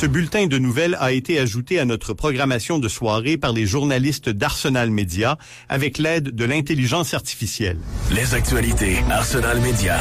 Ce bulletin de nouvelles a été ajouté à notre programmation de soirée par les journalistes d'Arsenal Média avec l'aide de l'intelligence artificielle. Les actualités Arsenal Média.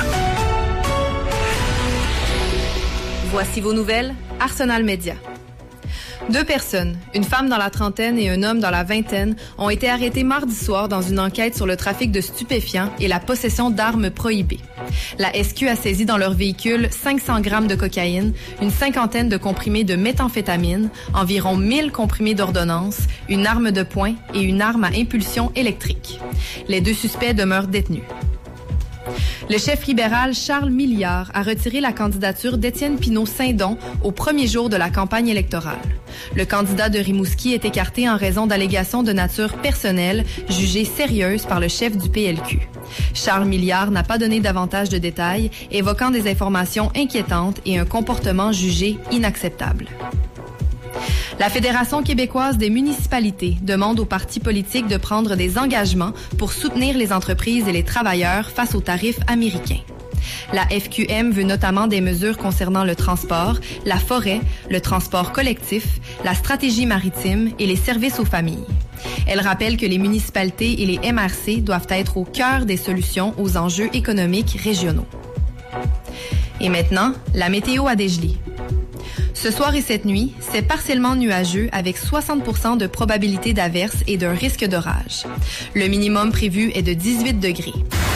Voici vos nouvelles, Arsenal Média. 2 personnes, une femme dans la trentaine et un homme dans la vingtaine, ont été arrêtés mardi soir dans une enquête sur le trafic de stupéfiants et la possession d'armes prohibées. La SQ a saisi dans leur véhicule 500 grammes de cocaïne, une cinquantaine de comprimés de méthamphétamine, environ 1000 comprimés d'ordonnance, une arme de poing et une arme à impulsion électrique. Les 2 suspects demeurent détenus. Le chef libéral Charles Milliard a retiré la candidature d'Étienne Pinault-Saint-Don au premier jour de la campagne électorale. Le candidat de Rimouski est écarté en raison d'allégations de nature personnelle jugées sérieuses par le chef du PLQ. Charles Milliard n'a pas donné davantage de détails, évoquant des informations inquiétantes et un comportement jugé inacceptable. La Fédération québécoise des municipalités demande aux partis politiques de prendre des engagements pour soutenir les entreprises et les travailleurs face aux tarifs américains. La FQM veut notamment des mesures concernant le transport, la forêt, le transport collectif, la stratégie maritime et les services aux familles. Elle rappelle que les municipalités et les MRC doivent être au cœur des solutions aux enjeux économiques régionaux. Et maintenant, la météo à Dégelée. Ce soir et cette nuit, c'est partiellement nuageux avec 60% de probabilité d'averse et d'un risque d'orage. Le minimum prévu est de 18 degrés.